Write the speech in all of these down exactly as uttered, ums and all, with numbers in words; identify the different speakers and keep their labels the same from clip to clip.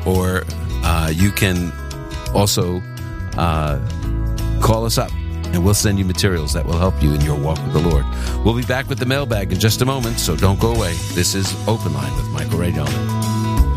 Speaker 1: or uh, you can also uh, call us up, and we'll send you materials that will help you in your walk with the Lord. We'll be back with the mailbag in just a moment, so don't go away. This is Open Line with Michael Ray Delnick.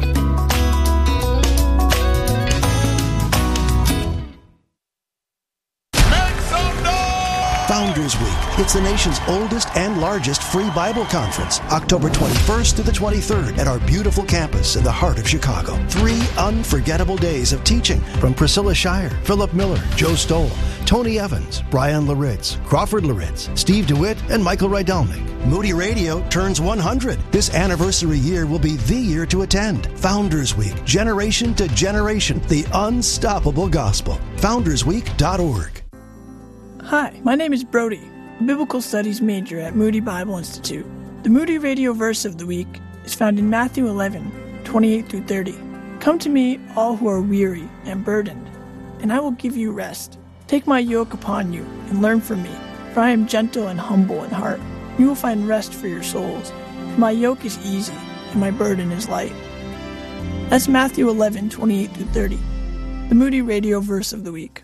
Speaker 2: Founders Week. It's the nation's oldest and largest free Bible conference, October twenty-first to the twenty-third at our beautiful campus in the heart of Chicago. Three unforgettable days of teaching from Priscilla Shire, Philip Miller, Joe Stoll, Tony Evans, Brian Laritz, Crawford Laritz, Steve DeWitt, and Michael Rydelnik. Moody Radio turns one hundred. This anniversary year will be the year to attend. Founders Week, generation to generation, the unstoppable gospel. founders week dot org.
Speaker 3: Hi, my name is Brody, a biblical studies major at Moody Bible Institute. The Moody Radio verse of the week is found in Matthew eleven, twenty-eight through thirty. Come to me, all who are weary and burdened, and I will give you rest. Take my yoke upon you and learn from me, for I am gentle and humble in heart. You will find rest for your souls. For my yoke is easy and my burden is light. That's Matthew eleven, twenty-eight through thirty. The Moody Radio verse of the week.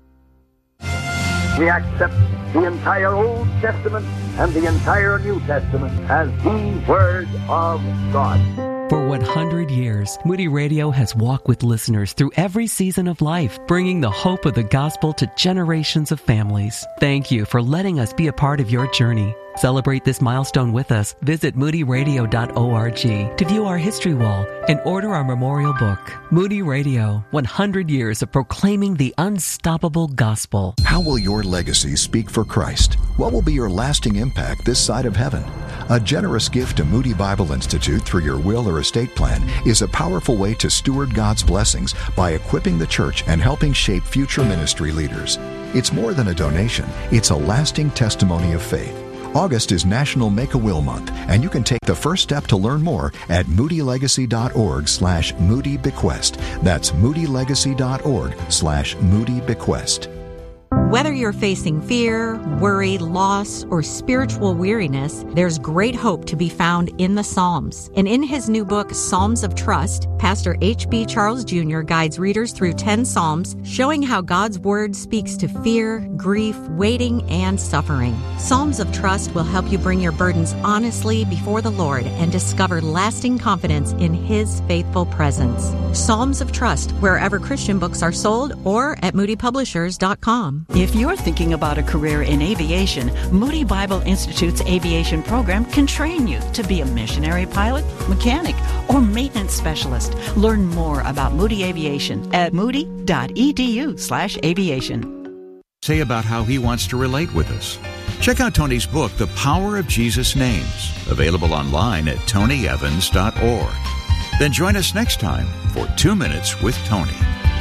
Speaker 4: We accept the entire Old Testament and the entire New Testament as the Word of God.
Speaker 5: For one hundred years, Moody Radio has walked with listeners through every season of life, bringing the hope of the gospel to generations of families. Thank you for letting us be a part of your journey. Celebrate this milestone with us. Visit moody radio dot org to view our history wall and order our memorial book. Moody Radio, one hundred years of proclaiming the unstoppable gospel.
Speaker 6: How will your legacy speak for Christ? What will be your lasting impact this side of heaven? A generous gift to Moody Bible Institute through your will or estate plan is a powerful way to steward God's blessings by equipping the church and helping shape future ministry leaders. It's more than a donation. It's a lasting testimony of faith. August is National Make-A-Will Month, and you can take the first step to learn more at moody legacy dot org slash moody bequest. That's moody legacy dot org slash moody bequest.
Speaker 7: Whether you're facing fear, worry, loss, or spiritual weariness, there's great hope to be found in the Psalms. And in his new book, Psalms of Trust, Pastor H B Charles Junior guides readers through ten Psalms, showing how God's Word speaks to fear, grief, waiting, and suffering. Psalms of Trust will help you bring your burdens honestly before the Lord and discover lasting confidence in His faithful presence. Psalms of Trust, wherever Christian books are sold, or at moody publishers dot com.
Speaker 8: If you're thinking about a career in aviation, Moody Bible Institute's aviation program can train you to be a missionary pilot, mechanic, or maintenance specialist. Learn more about Moody Aviation at moody dot e d u slash aviation.
Speaker 9: Say about how he wants to relate with us. Check out Tony's book, The Power of Jesus' Names, available online at tony evans dot org. Then join us next time for Two Minutes with Tony.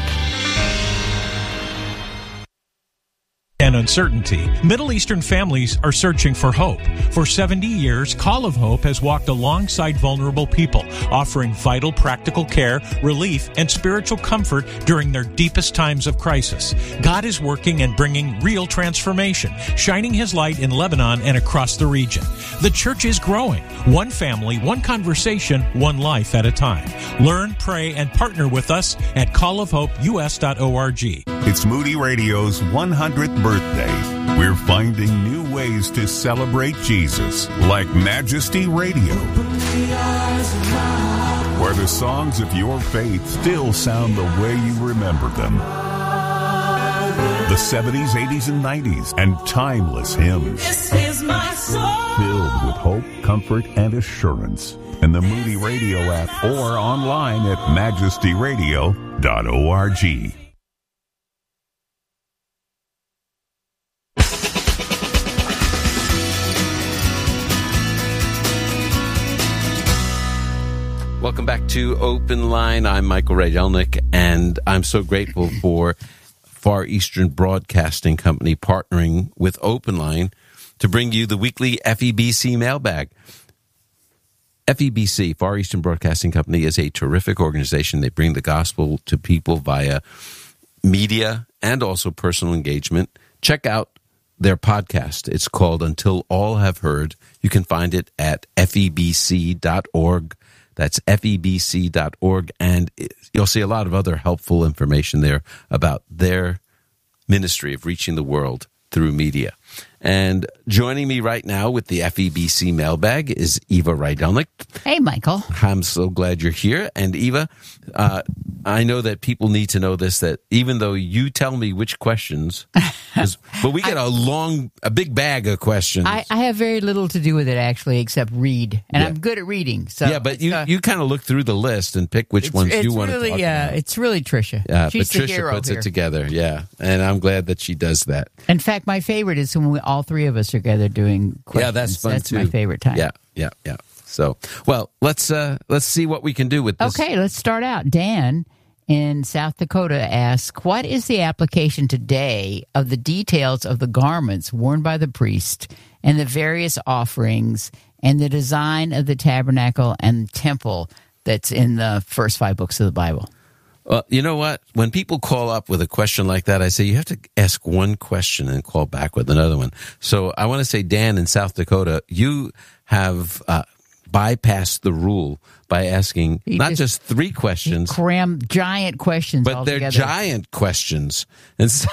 Speaker 10: And uncertainty, Middle Eastern families are searching for hope. For seventy years, Call of Hope has walked alongside vulnerable people, offering vital practical care, relief, and spiritual comfort during their deepest times of crisis. God is working and bringing real transformation, shining His light in Lebanon and across the region. The church is growing, one family, one conversation, one life at a time. Learn, pray, and partner with us at call of hope u s dot org.
Speaker 11: It's Moody Radio's one hundredth birthday. We're finding new ways to celebrate Jesus, like Majesty Radio, where the songs of your faith still sound the way you remember them. The seventies, eighties, and nineties, and timeless hymns.
Speaker 12: This is my song.
Speaker 11: Filled with hope, comfort, and assurance. In the Moody Radio app or online at majesty radio dot org.
Speaker 1: Welcome back to Open Line. I'm Michael Ray Delnick, and I'm so grateful for Far Eastern Broadcasting Company partnering with Open Line to bring you the weekly F E B C mailbag. F E B C, Far Eastern Broadcasting Company, is a terrific organization. They bring the gospel to people via media and also personal engagement. Check out their podcast. It's called Until All Have Heard. You can find it at F E B C dot org. That's F E B C dot org. And you'll see a lot of other helpful information there about their ministry of reaching the world through media. And joining me right now with the F E B C mailbag is Eva Rydelnik.
Speaker 13: Hey, Michael.
Speaker 1: I'm so glad you're here. And Eva, uh, I know that people need to know this, that even though you tell me which questions, but we get I, a long, a big bag of questions.
Speaker 13: I, I have very little to do with it, actually, except read. And yeah. I'm good at reading. So
Speaker 1: yeah, but you, uh, you kind of look through the list and pick which ones you want
Speaker 13: really,
Speaker 1: to talk
Speaker 13: uh,
Speaker 1: about.
Speaker 13: It's really Tricia.
Speaker 1: Yeah,
Speaker 13: She's
Speaker 1: Patricia
Speaker 13: the hero
Speaker 1: puts
Speaker 13: here.
Speaker 1: it together, yeah. And I'm glad that she does that.
Speaker 13: In fact, my favorite is when we, all three of us are together doing questions.
Speaker 1: Yeah, that's fun
Speaker 13: that's
Speaker 1: too.
Speaker 13: That's my favorite time.
Speaker 1: Yeah, yeah, yeah. So, well, let's uh, let's see what we can do with this.
Speaker 13: Okay, let's start out. Dan in South Dakota asks, what is the application today of the details of the garments worn by the priest and the various offerings and the design of the tabernacle and temple that's in the first five books of the Bible?
Speaker 1: Well, you know what? When people call up with a question like that, I say you have to ask one question and call back with another one. So I want to say, Dan in South Dakota, you have uh, bypassed the rule by asking he not just, just three questions.
Speaker 13: Cram giant questions
Speaker 1: But
Speaker 13: altogether.
Speaker 1: they're giant questions. And so,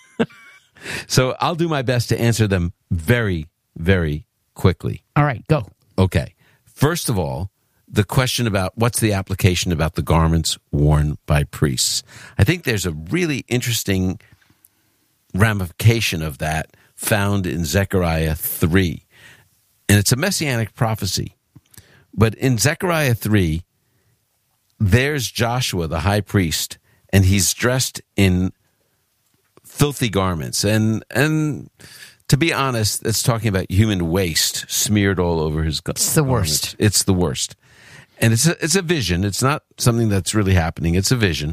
Speaker 1: so I'll do my best to answer them very, very quickly.
Speaker 13: All right, go.
Speaker 1: Okay. First of all, the question about what's the application about the garments worn by priests. I think there's a really interesting ramification of that found in Zechariah three. And it's a messianic prophecy. But in Zechariah three, there's Joshua, the high priest, and he's dressed in filthy garments. And and to be honest, it's talking about human waste smeared all over his garments.
Speaker 13: It's the worst.
Speaker 1: It's the worst. And it's a, it's a vision. It's not something that's really happening. It's a vision.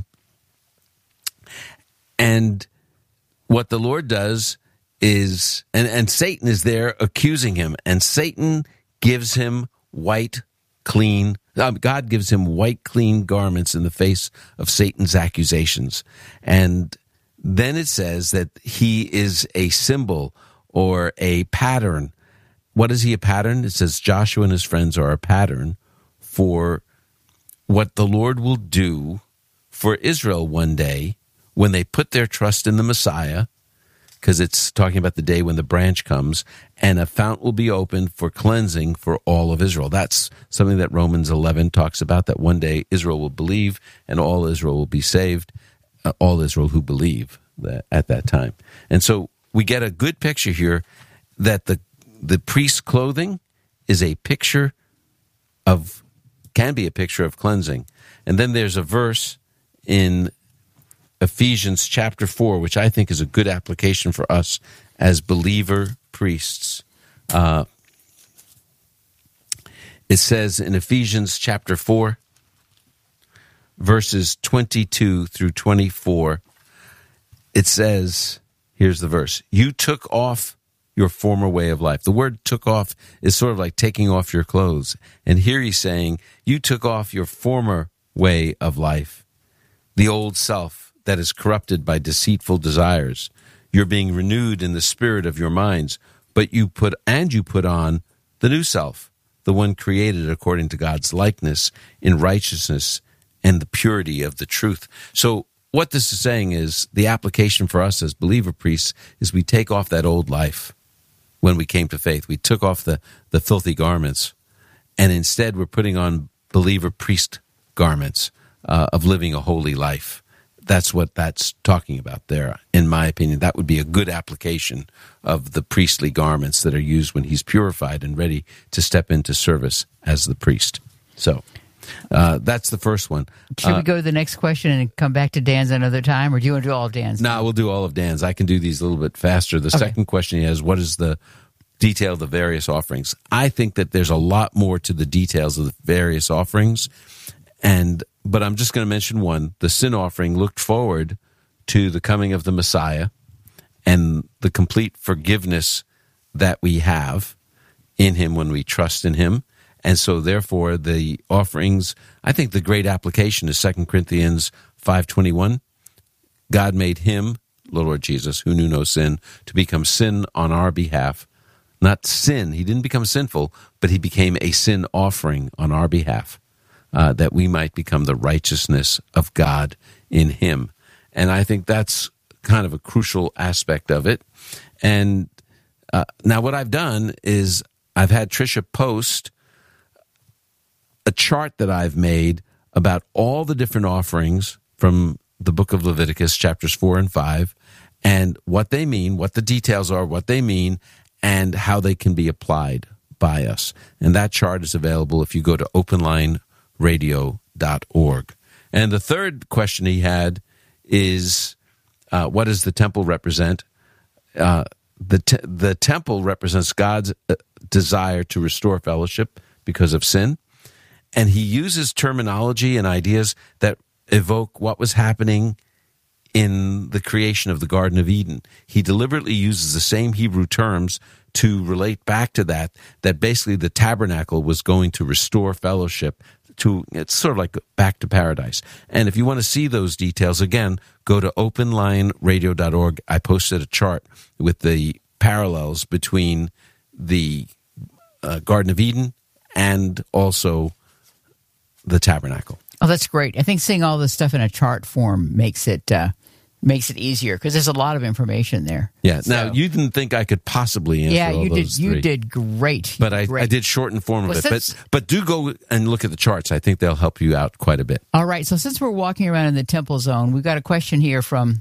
Speaker 1: And what the Lord does is, and, and Satan is there accusing him, and Satan gives him white, clean, um, God gives him white, clean garments in the face of Satan's accusations. And then it says that he is a symbol or a pattern. What is he a pattern? It says Joshua and his friends are a pattern for what the Lord will do for Israel one day when they put their trust in the Messiah, because it's talking about the day when the branch comes, and a fount will be opened for cleansing for all of Israel. That's something that Romans eleven talks about, that one day Israel will believe and all Israel will be saved, uh, all Israel who believe that, at that time. And so we get a good picture here that the the priest's clothing is a picture of, can be a picture of cleansing. And then there's a verse in Ephesians chapter four, which I think is a good application for us as believer priests. Uh, it says in Ephesians chapter four, verses twenty-two through twenty-four, it says, here's the verse, you took off your former way of life. The word took off is sort of like taking off your clothes. And here he's saying, you took off your former way of life, the old self that is corrupted by deceitful desires. You're being renewed in the spirit of your minds, but you put, and you put on the new self, the one created according to God's likeness in righteousness and the purity of the truth. So what this is saying is the application for us as believer priests is we take off that old life. When we came to faith, we took off the, the filthy garments, and instead we're putting on believer priest garments uh, of living a holy life. That's what that's talking about there. In my opinion, that would be a good application of the priestly garments that are used when he's purified and ready to step into service as the priest. So uh, that's the first one.
Speaker 13: Should
Speaker 1: uh,
Speaker 13: we go to the next question and come back to Dan's another time, or do you want to do all of Dan's?
Speaker 1: No, nah, we'll do all of Dan's. I can do these a little bit faster. The okay. second question he has, what is the detail of the various offerings? I think that there's a lot more to the details of the various offerings, and but I'm just going to mention one. The sin offering looked forward to the coming of the Messiah and the complete forgiveness that we have in him when we trust in him. And so, therefore, the offerings, I think the great application is Second Corinthians five twenty-one. God made him, the Lord Jesus, who knew no sin, to become sin on our behalf. Not sin. He didn't become sinful, but he became a sin offering on our behalf. uh, that we might become the righteousness of God in him. And I think that's kind of a crucial aspect of it. And uh, now what I've done is I've had Tricia post a chart that I've made about all the different offerings from the book of Leviticus, chapters four and five, and what they mean, what the details are, what they mean, and how they can be applied by us. And that chart is available if you go to open line radio dot org. And the third question he had is, uh, what does the temple represent? Uh, the te- the temple represents God's uh, desire to restore fellowship because of sin. And he uses terminology and ideas that evoke what was happening in the creation of the Garden of Eden. He deliberately uses the same Hebrew terms to relate back to that, that basically the tabernacle was going to restore fellowship to, it's sort of like back to paradise. And if you want to see those details, again, go to open line radio dot org. I posted a chart with the parallels between the uh, Garden of Eden and also the tabernacle.
Speaker 13: Oh, that's great. I think seeing all this stuff in a chart form makes it uh, makes it easier because there's a lot of information there.
Speaker 1: Yeah.
Speaker 13: So,
Speaker 1: now, you didn't think I could possibly answer
Speaker 13: yeah,
Speaker 1: all
Speaker 13: you
Speaker 1: those
Speaker 13: did. You
Speaker 1: three.
Speaker 13: did great.
Speaker 1: But I,
Speaker 13: great.
Speaker 1: I did shorten form of
Speaker 13: Well,
Speaker 1: it.
Speaker 13: since-
Speaker 1: But but do go and look at the charts. I think they'll help you out quite a bit.
Speaker 13: All right. So since we're walking around in the temple zone, we've got a question here from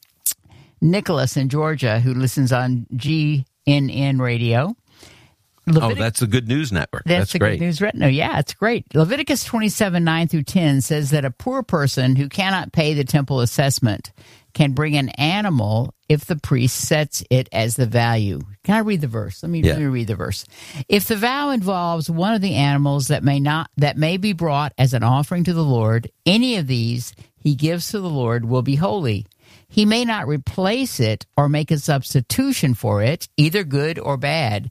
Speaker 13: Nicholas in Georgia who listens on G N N radio.
Speaker 1: Levitic- oh, that's the Good News Network.
Speaker 13: That's,
Speaker 1: That's
Speaker 13: the
Speaker 1: great.
Speaker 13: Good News Network. No, yeah, it's great. Leviticus twenty-seven, nine through ten says that a poor person who cannot pay the temple assessment can bring an animal if the priest sets it as the value. Can I read the verse? Let me,
Speaker 1: Yeah.
Speaker 13: let me read the verse. If the vow involves one of the animals that may not that may be brought as an offering to the Lord, any of these he gives to the Lord will be holy. He may not replace it or make a substitution for it, either good or bad.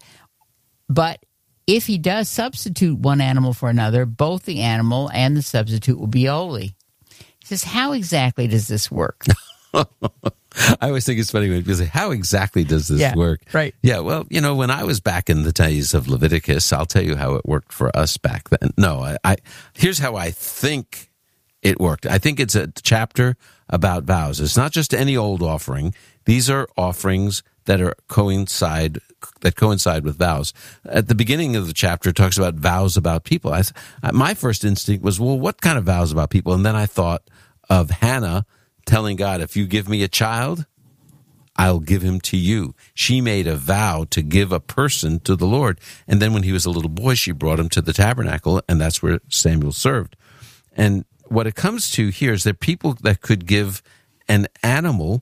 Speaker 13: But if he does substitute one animal for another, both the animal and the substitute will be holy. He says, how exactly does this work?
Speaker 1: I always think it's funny when people say, how exactly does this
Speaker 13: Yeah,
Speaker 1: work?
Speaker 13: right.
Speaker 1: Yeah, well, you know, when I was back in the days of Leviticus, I'll tell you how it worked for us back then. No, I, I here's how I think it worked. I think it's a chapter about vows. It's not just any old offering. These are offerings that are coincide that coincide with vows. At the beginning of the chapter, it talks about vows about people. I, my first instinct was, well, what kind of vows about people? And then I thought of Hannah telling God, if you give me a child, I'll give him to you. She made a vow to give a person to the Lord. And then when he was a little boy, she brought him to the tabernacle, and that's where Samuel served. And what it comes to here is that people that could give an animal,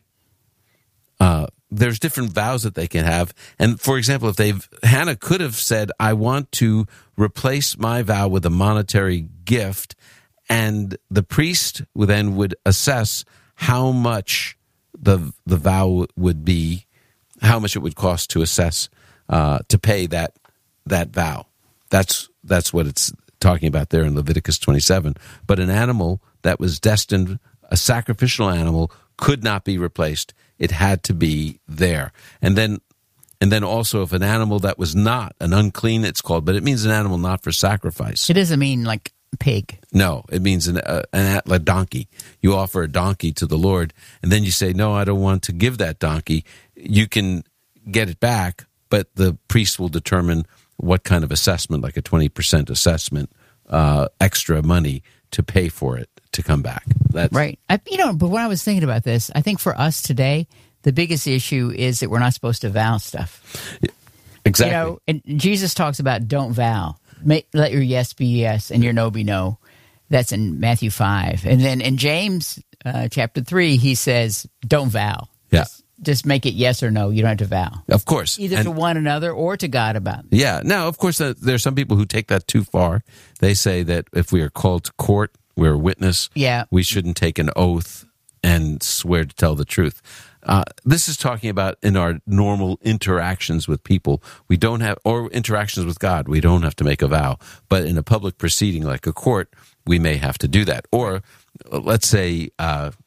Speaker 1: uh, there's different vows that they can have. And for example, if they've, Hannah could have said, I want to replace my vow with a monetary gift, and the priest then would assess how much the the vow would be, how much it would cost to assess, uh, to pay that that vow. That's that's what it's talking about there in Leviticus twenty-seven. But an animal that was destined, a sacrificial animal, could not be replaced. It had to be there. And then and then also if an animal that was not, an unclean it's called, but it means an animal not for sacrifice.
Speaker 13: It doesn't mean like pig.
Speaker 1: No, it means an, uh, an a donkey. You offer a donkey to the Lord, and then you say, no, I don't want to give that donkey. You can get it back, but the priest will determine what kind of assessment, like a twenty percent assessment, uh, extra money to pay for it to come back. That's
Speaker 13: right. I, you know, but when I was thinking about this, I think for us today, the biggest issue is that we're not supposed to vow stuff.
Speaker 1: Exactly.
Speaker 13: You know, and Jesus talks about don't vow. Make, let your yes be yes and your no be no. That's in Matthew five. And then in James uh, chapter three, he says, don't vow.
Speaker 1: Yeah.
Speaker 13: Just, just make it yes or no. You don't have to vow.
Speaker 1: Of course.
Speaker 13: Either
Speaker 1: and,
Speaker 13: to one another or to God about it.
Speaker 1: Yeah. Now, of course, uh, there are some people who take that too far. They say that if we are called to court, we're a witness.
Speaker 13: Yeah.
Speaker 1: We shouldn't take an oath and swear to tell the truth. Uh, this is talking about in our normal interactions with people. We don't have, or interactions with God, we don't have to make a vow. But in a public proceeding like a court, we may have to do that. Or let's say, uh,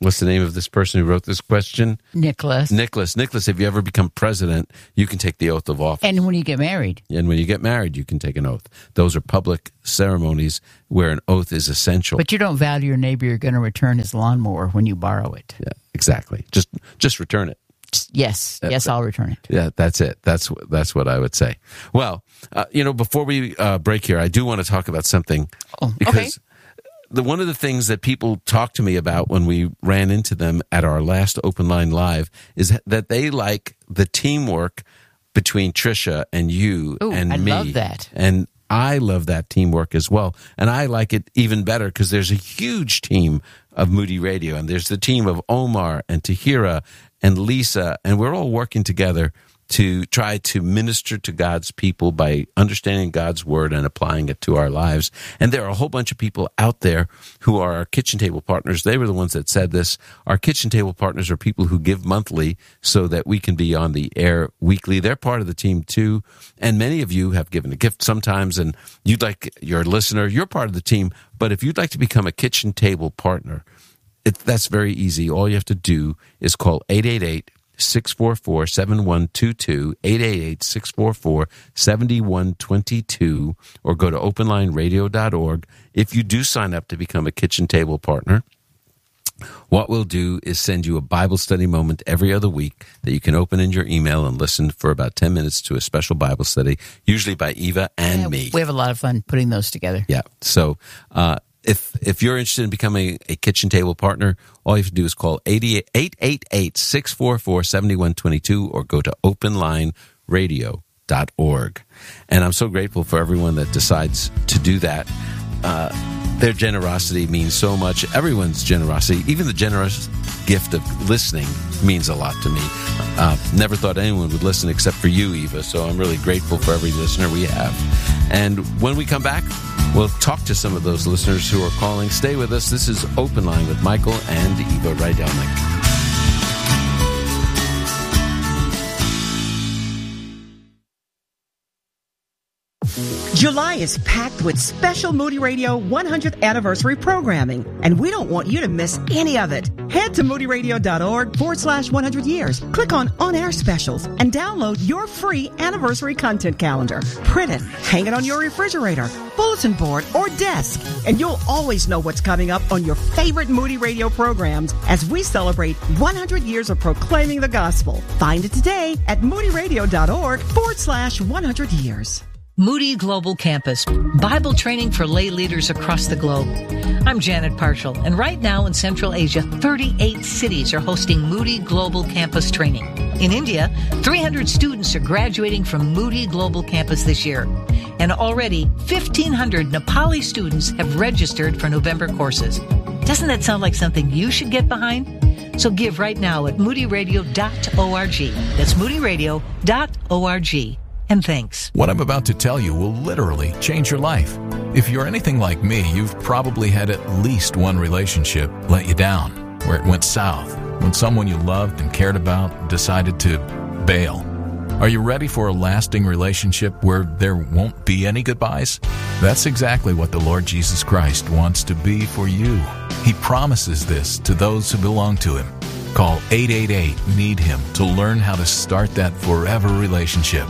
Speaker 1: What's the name of this person who wrote this question?
Speaker 13: Nicholas.
Speaker 1: Nicholas. Nicholas, if you ever become president, you can take the oath of office.
Speaker 13: And when you get married.
Speaker 1: And when you get married, you can take an oath. Those are public ceremonies where an oath is essential.
Speaker 13: But you don't vow to your neighbor you're going to return his lawnmower when you borrow it.
Speaker 1: Yeah, exactly. Just just return it.
Speaker 13: Yes.
Speaker 1: That's
Speaker 13: yes,
Speaker 1: it.
Speaker 13: I'll return it.
Speaker 1: Yeah, that's it. That's that's what I would say. Well, uh, you know, before we uh, break here, I do want to talk about something.
Speaker 13: Oh,
Speaker 1: because
Speaker 13: okay.
Speaker 1: The, one of the things that people talked to me about when we ran into them at our last Open Line Live is that they like the teamwork between Tricia and you
Speaker 13: Ooh,
Speaker 1: and
Speaker 13: I
Speaker 1: me.
Speaker 13: I love that.
Speaker 1: And I love that teamwork as well. And I like it even better because there's a huge team of Moody Radio. And there's the team of Omar and Tahira and Lisa. And we're all working together to try to minister to God's people by understanding God's word and applying it to our lives. And there are a whole bunch of people out there who are our kitchen table partners. They were the ones that said this. Our kitchen table partners are people who give monthly so that we can be on the air weekly. They're part of the team too. And many of you have given a gift sometimes, and you'd like your listener, you're part of the team. But if you'd like to become a kitchen table partner, it, that's very easy. All you have to do is call eight eight eight, six four four, seven one two two, eight eight eight, six four four, seven one two two, or go to open line radio dot org. If you do sign up to become a kitchen table partner, what we'll do is send you a Bible study moment every other week that you can open in your email and listen for about ten minutes to a special Bible study, usually by Eva and
Speaker 13: yeah,
Speaker 1: me.
Speaker 13: We have a lot of fun putting those together.
Speaker 1: Yeah. So uh, if if you're interested in becoming a kitchen table partner, all you have to do is call eight eight eight, six four four, seven one two two or go to open line radio dot org. And I'm so grateful for everyone that decides to do that. Uh, their generosity means so much. Everyone's generosity, even the generous gift of listening, means a lot to me. Uh, never thought anyone would listen except for you, Eva, so I'm really grateful for every listener we have. And when we come back, we'll talk to some of those listeners who are calling. Stay with us. This is Open Line with Michael and Eva Rydelnik.
Speaker 14: July is packed with special Moody Radio one hundredth anniversary programming, and we don't want you to miss any of it. Head to moody radio dot org forward slash one hundred years. Click on On-Air Specials and download your free anniversary content calendar. Print it, hang it on your refrigerator, bulletin board, or desk, and you'll always know what's coming up on your favorite Moody Radio programs as we celebrate one hundred years of proclaiming the gospel. Find it today at moody radio dot org forward slash one hundred years.
Speaker 15: Moody Global Campus, Bible training for lay leaders across the globe. I'm Janet Parshall, and right now in Central Asia, thirty-eight cities are hosting Moody Global Campus training. In India, three hundred students are graduating from Moody Global Campus this year, and already fifteen hundred Nepali students have registered for November courses. Doesn't that sound like something you should get behind? So give right now at moody radio dot org. That's moody radio dot org. And thanks.
Speaker 16: What I'm about to tell you will literally change your life. If you're anything like me, you've probably had at least one relationship let you down, where it went south, when someone you loved and cared about decided to bail. Are you ready for a lasting relationship where there won't be any goodbyes? That's exactly what the Lord Jesus Christ wants to be for you. He promises this to those who belong to Him. Call eight eight eight, need him to learn how to start that forever relationship.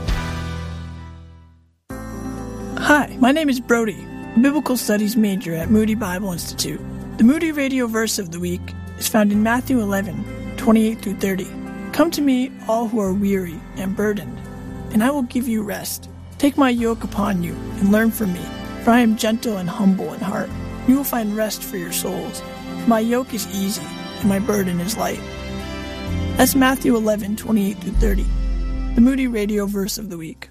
Speaker 3: Hi, my name is Brody, a biblical studies major at Moody Bible Institute. The Moody Radio verse of the week is found in Matthew eleven, twenty-eight through thirty. Come to me, all who are weary and burdened, and I will give you rest. Take my yoke upon you and learn from me, for I am gentle and humble in heart. You will find rest for your souls. For my yoke is easy and my burden is light. That's Matthew eleven, twenty-eight through thirty, the Moody Radio verse of the week.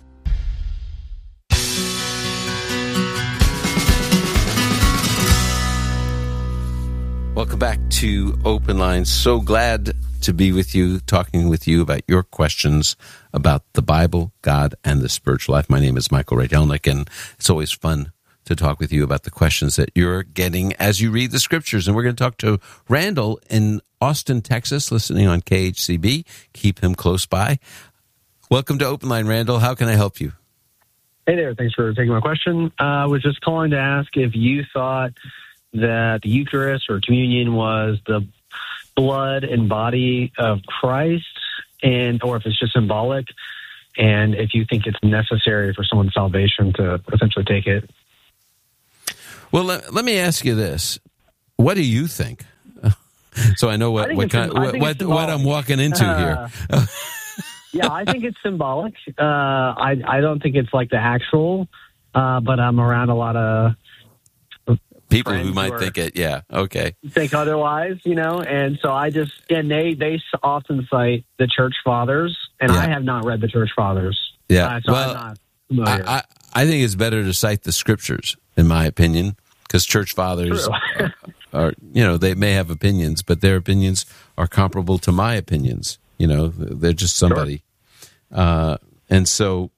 Speaker 1: Welcome back to Open Line. So glad to be with you, talking with you about your questions about the Bible, God, and the spiritual life. My name is Michael Rydelnik, and it's always fun to talk with you about the questions that you're getting as you read the scriptures. And we're going to talk to Randall in Austin, Texas, listening on K H C B. Keep him close by. Welcome to Open Line, Randall. How can I help you?
Speaker 17: Hey there. Thanks for taking my question. Uh, I was just calling to ask if you thought that the Eucharist or communion was the blood and body of Christ, and or if it's just symbolic, and if you think it's necessary for someone's salvation to essentially take it.
Speaker 1: Well, let, let me ask you this. What do you think? So I know what, I what, kind, what, what, what I'm walking into uh, here.
Speaker 17: Yeah, I think it's symbolic. Uh, I, I don't think it's like the actual, uh, but I'm around a lot of
Speaker 1: people who might who think it. Yeah, okay.
Speaker 17: Think otherwise, you know, and so I just, and they, they often cite the church fathers, and yeah. I have not read the church fathers.
Speaker 1: Yeah,
Speaker 17: uh, so
Speaker 1: well,
Speaker 17: I'm not
Speaker 1: I, I, I think it's better to cite the scriptures, in my opinion, because church fathers are, are, you know, they may have opinions, but their opinions are comparable to my opinions. You know, they're just somebody. Sure. Uh, and so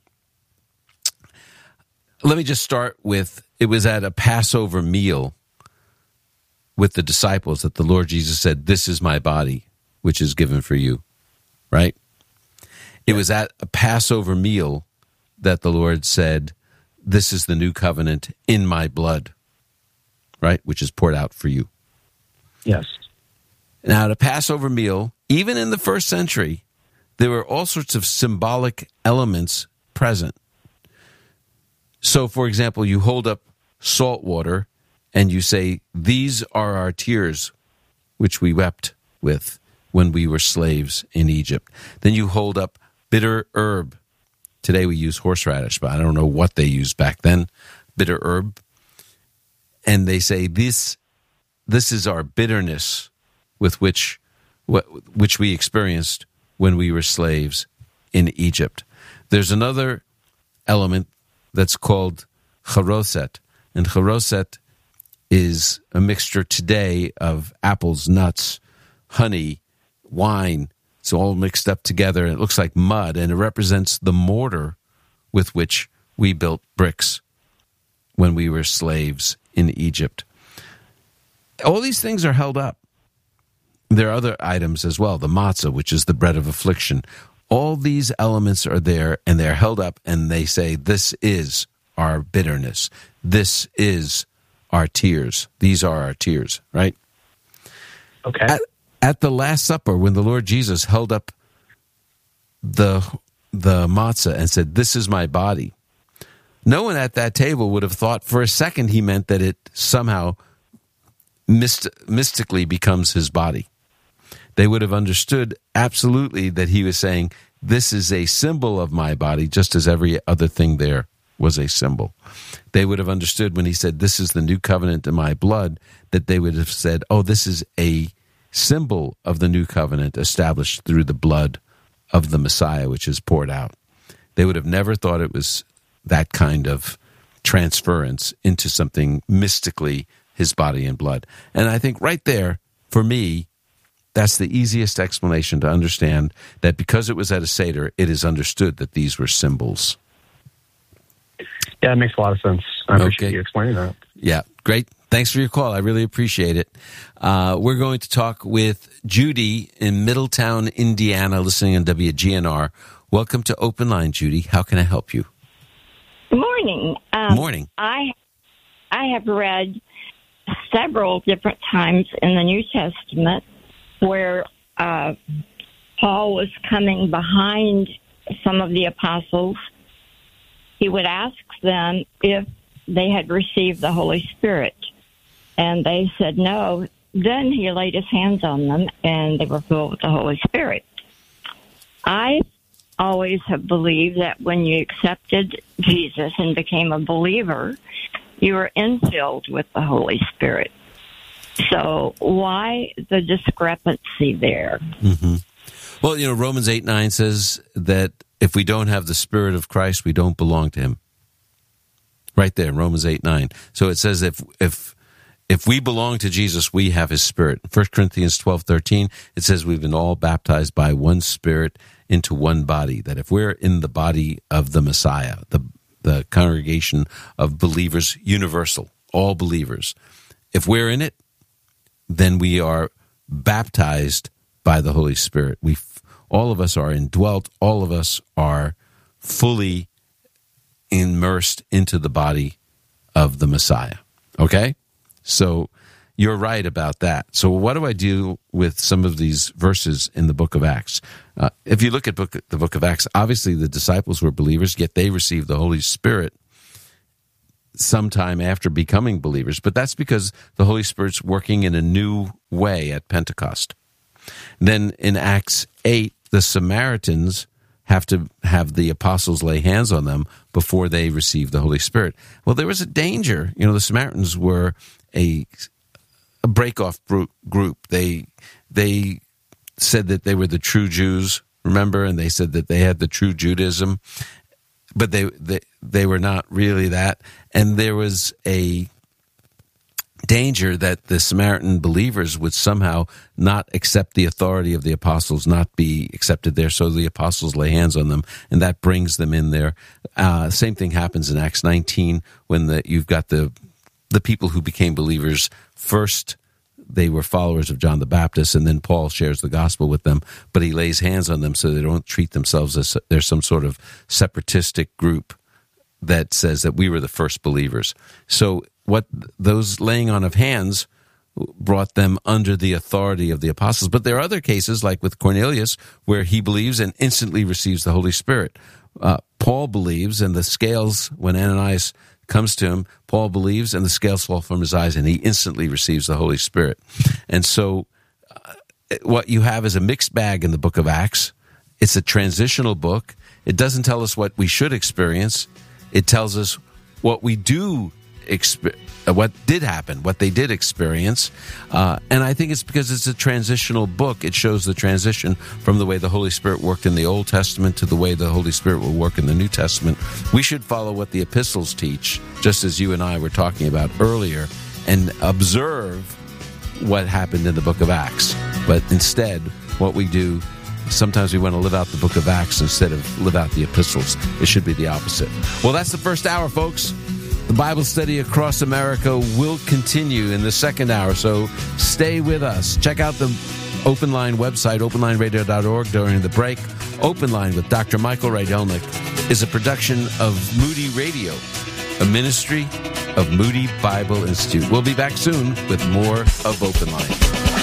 Speaker 1: let me just start with, it was at a Passover meal with the disciples that the Lord Jesus said, "This is my body, which is given for you." Right? It was at a Passover meal that the Lord said, "This is the new covenant in my blood," right? Which is poured out for you.
Speaker 17: Yes.
Speaker 1: Now, at a Passover meal, even in the first century, there were all sorts of symbolic elements present. So, for example, you hold up salt water and you say, "These are our tears, which we wept with when we were slaves in Egypt." Then you hold up bitter herb. Today we use horseradish, but I don't know what they used back then. Bitter herb. And they say, this, this is our bitterness with which, which we experienced when we were slaves in Egypt. There's another element that's called charoset. And charoset is a mixture today of apples, nuts, honey, wine. It's all mixed up together. It looks like mud, and it represents the mortar with which we built bricks when we were slaves in Egypt. All these things are held up. There are other items as well, the matzah, which is the bread of affliction. All these elements are there, and they're held up, and they say, "This is our bitterness. This is our tears. These are our tears," right?
Speaker 17: Okay.
Speaker 1: At, at the Last Supper, when the Lord Jesus held up the, the matzah and said, "This is my body," no one at that table would have thought for a second he meant that it somehow myst- mystically becomes his body. They would have understood absolutely that he was saying, "This is a symbol of my body," just as every other thing there was a symbol. They would have understood when he said, "This is the new covenant in my blood," that they would have said, "Oh, this is a symbol of the new covenant established through the blood of the Messiah, which is poured out." They would have never thought it was that kind of transference into something mystically his body and blood. And I think right there, for me, that's the easiest explanation to understand that because it was at a Seder, it is understood that these were symbols.
Speaker 17: Yeah, it makes a lot of sense. I appreciate okay. you explaining that.
Speaker 1: Yeah, great. Thanks for your call. I really appreciate it. Uh, we're going to talk with Judy in Middletown, Indiana, listening on W G N R. Welcome to Open Line, Judy. How can I help you?
Speaker 18: Good morning. Um,
Speaker 1: Morning.
Speaker 18: I I have read several different times in the New Testament where uh, Paul was coming behind some of the apostles. He would ask them if they had received the Holy Spirit, and they said no. Then he laid his hands on them, and they were filled with the Holy Spirit. I always have believed that when you accepted Jesus and became a believer, you were infilled with the Holy Spirit. So why the discrepancy there?
Speaker 1: Mm-hmm. Well, you know, Romans eight nine says that if we don't have the Spirit of Christ, we don't belong to him. Right there, Romans eight nine. So it says if if if we belong to Jesus, we have his Spirit. First Corinthians twelve thirteen, it says we've been all baptized by one Spirit into one body. That if we're in the body of the Messiah, the the congregation of believers, universal, all believers, if we're in it, then we are baptized by the Holy Spirit. We, all of us are indwelt. All of us are fully immersed into the body of the Messiah. Okay? So you're right about that. So what do I do with some of these verses in the book of Acts? Uh, if you look at book, the book of Acts, obviously the disciples were believers, yet they received the Holy Spirit sometime after becoming believers. But that's because the Holy Spirit's working in a new way at Pentecost. Then in Acts eight, the Samaritans have to have the apostles lay hands on them before they receive the Holy Spirit. Well, there was a danger. You know, the Samaritans were a, a break-off group. They they said that they were the true Jews, remember? And they said that they had the true Judaism, but they they, they were not really that. And there was a danger that the Samaritan believers would somehow not accept the authority of the apostles, not be accepted there, so the apostles lay hands on them, and that brings them in there. Uh, same thing happens in Acts nineteen when the, you've got the the people who became believers. First, they were followers of John the Baptist, and then Paul shares the gospel with them, but he lays hands on them so they don't treat themselves as they're some sort of separatistic group that says that we were the first believers. So what those laying on of hands brought them under the authority of the apostles. But there are other cases, like with Cornelius, where he believes and instantly receives the Holy Spirit. Uh, Paul believes, and the scales, when Ananias comes to him, Paul believes, and the scales fall from his eyes, and he instantly receives the Holy Spirit. And so uh, what you have is a mixed bag in the book of Acts. It's a transitional book. It doesn't tell us what we should experience. It tells us what we do Exp- what did happen, what they did experience. Uh, and I think it's because it's a transitional book. It shows the transition from the way the Holy Spirit worked in the Old Testament to the way the Holy Spirit will work in the New Testament. We should follow what the epistles teach, just as you and I were talking about earlier, and observe what happened in the book of Acts. But instead, what we do, sometimes we want to live out the book of Acts instead of live out the epistles. It should be the opposite. Well, that's the first hour, folks. The Bible study across America will continue in the second hour, so stay with us. Check out the Open Line website, open line radio dot org, during the break. Open Line with Doctor Michael Rydelnik is a production of Moody Radio, a ministry of Moody Bible Institute. We'll be back soon with more of Open Line.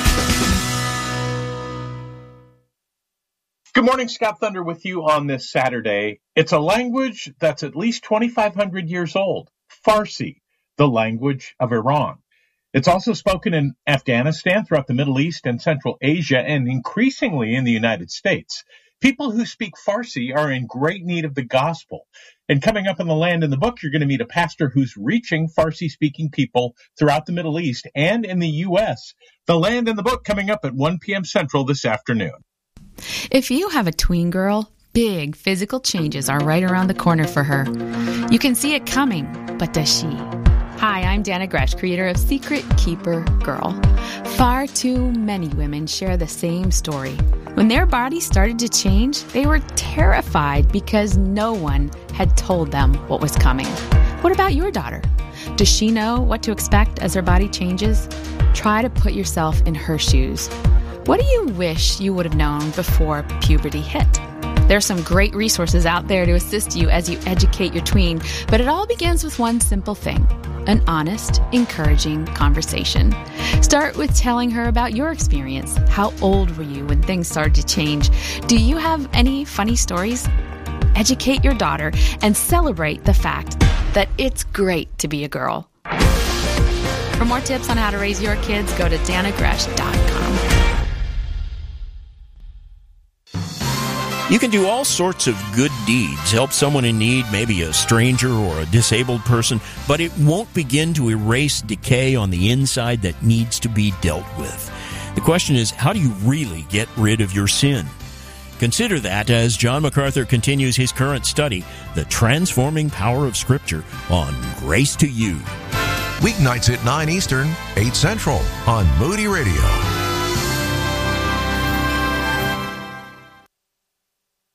Speaker 10: Good morning, Scott Thunder with you on this Saturday. It's a language that's at least twenty-five hundred years old. Farsi, the language of Iran. It's also spoken in Afghanistan, throughout the Middle East and Central Asia, and increasingly in the United States. People who speak Farsi are in great need of the gospel. And coming up in The Land in the Book, you're going to meet a pastor who's reaching Farsi-speaking people throughout the Middle East and in the U S. The Land in the Book coming up at one p.m. Central this afternoon.
Speaker 19: If you have a tween girl, big physical changes are right around the corner for her. You can see it coming, but does she? Hi, I'm Dana Gresh, creator of Secret Keeper Girl. Far too many women share the same story. When their bodies started to change, they were terrified because no one had told them what was coming. What about your daughter? Does she know what to expect as her body changes? Try to put yourself in her shoes. What do you wish you would have known before puberty hit? There's some great resources out there to assist you as you educate your tween, but it all begins with one simple thing: an honest, encouraging conversation. Start with telling her about your experience. How old were you when things started to change? Do you have any funny stories? Educate your daughter and celebrate the fact that it's great to be a girl. For more tips on how to raise your kids, go to dana gresh dot com.
Speaker 20: You can do all sorts of good deeds, help someone in need, maybe a stranger or a disabled person, but it won't begin to erase decay on the inside that needs to be dealt with. The question is, how do you really get rid of your sin? Consider that as John MacArthur continues his current study, The Transforming Power of Scripture, on Grace to You.
Speaker 21: Weeknights at nine Eastern, eight Central on Moody Radio.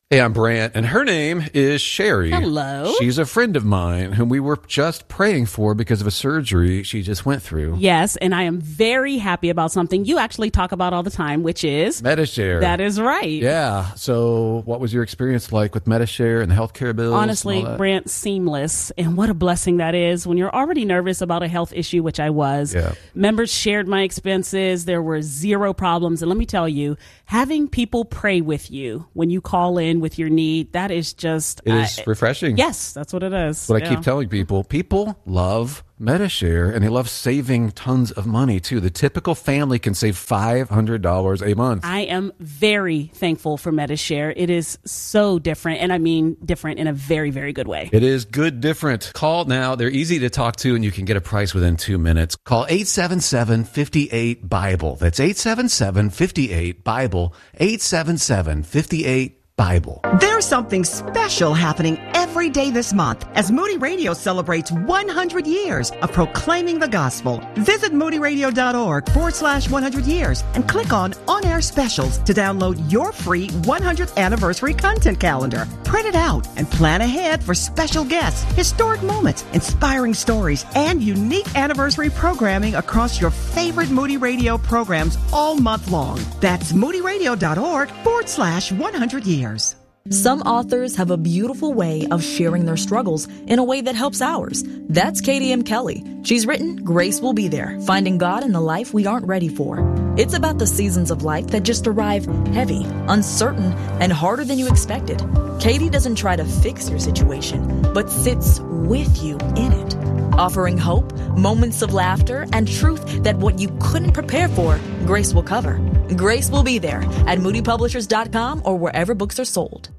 Speaker 2: Hey, I'm Brant, and her name is Sherry.
Speaker 22: Hello.
Speaker 2: She's a friend of mine whom we were just praying for because of a surgery she just went through.
Speaker 22: Yes, and I am very happy about something you actually talk about all the time, which is
Speaker 2: Medi-Share.
Speaker 22: That is right.
Speaker 2: Yeah. So what was your experience like with Medi-Share and the healthcare bills?
Speaker 22: Honestly, Brant, seamless. And what a blessing that is when you're already nervous about a health issue, which I was.
Speaker 2: Yeah.
Speaker 22: Members shared my expenses. There were zero problems. And let me tell you, having people pray with you when you call in with your need, that is just...
Speaker 2: It is
Speaker 22: I,
Speaker 2: refreshing.
Speaker 22: Yes, that's what it is.
Speaker 2: What
Speaker 22: yeah.
Speaker 2: I keep telling people, people love Medi-Share, and they love saving tons of money, too. The typical family can save five hundred dollars a month.
Speaker 22: I am very thankful for Medi-Share. It is so different, and I mean different in a very, very good way.
Speaker 2: It is good different. Call now. They're easy to talk to, and you can get a price within two minutes. Call eight seven seven, five eight, BIBLE. That's eight seven seven, five eight, BIBLE. eight seven seven, five eight, Bible.
Speaker 14: There's something special happening every day this month as Moody Radio celebrates one hundred years of proclaiming the gospel. Visit moodyradio.org forward slash 100 years and click on On-Air Specials to download your free one hundredth anniversary content calendar. Print it out and plan ahead for special guests, historic moments, inspiring stories, and unique anniversary programming across your favorite Moody Radio programs all month long. That's moodyradio.org forward slash 100 years.
Speaker 23: Some authors have a beautiful way of sharing their struggles in a way that helps ours. That's Katie M. Kelly. She's written Grace Will Be There, Finding God in the Life We Aren't Ready For. It's about the seasons of life that just arrive heavy, uncertain, and harder than you expected. Katie doesn't try to fix your situation, but sits with you in it, offering hope, moments of laughter, and truth that what you couldn't prepare for, Grace will cover. Grace Will Be There at moody publishers dot com or wherever books are sold.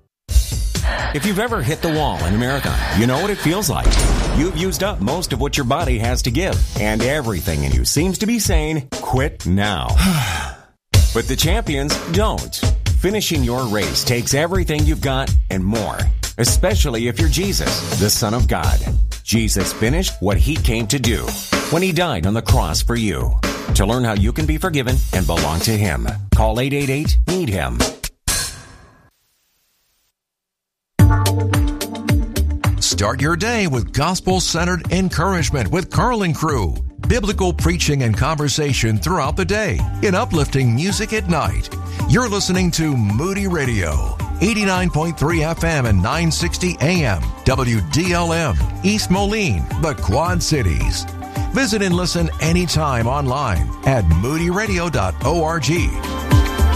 Speaker 24: If you've ever hit the wall in a marathon, you know what it feels like. You've used up most of what your body has to give, and everything in you seems to be saying, quit now. But the champions don't. Finishing your race takes everything you've got and more, especially if you're Jesus, the Son of God. Jesus finished what he came to do when he died on the cross for you. To learn how you can be forgiven and belong to him, call eight eight eight, need him.
Speaker 21: Start your day with gospel-centered encouragement with Carl and Crew. Biblical preaching and conversation throughout the day in uplifting music at night. You're listening to Moody Radio, eighty-nine point three F M and nine sixty A M, W D L M, East Moline, the Quad Cities. Visit and listen anytime online at moody radio dot org.